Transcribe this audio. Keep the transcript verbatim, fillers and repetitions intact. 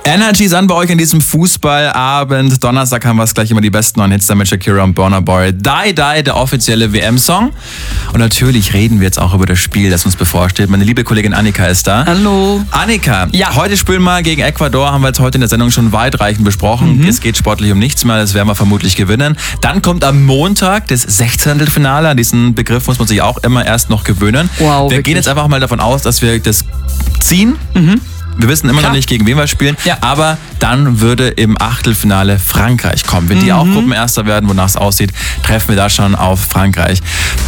Energy ist an bei euch in diesem Fußballabend. Donnerstag haben wir es gleich immer die besten neuen Hits mit Shakira und Burna Boy. Die, Die, der offizielle W M-Song. Und natürlich reden wir jetzt auch über das Spiel, das uns bevorsteht. Meine liebe Kollegin Annika ist da. Hallo. Annika, ja. heute spielen wir gegen Ecuador, haben wir jetzt heute in der Sendung schon weitreichend besprochen. Mhm. Es geht sportlich um nichts mehr, das werden wir vermutlich gewinnen. Dann kommt am Montag das Sechzehntelfinale. An diesen Begriff muss man sich auch immer erst noch gewöhnen. Wow, wir wirklich? gehen jetzt einfach mal davon aus, dass wir das ziehen. Mhm. Wir wissen immer Klar. noch nicht, gegen wen wir spielen, ja. aber dann würde im Achtelfinale Frankreich kommen. Wenn die mhm. auch Gruppenerster werden, wonach es aussieht, treffen wir da schon auf Frankreich.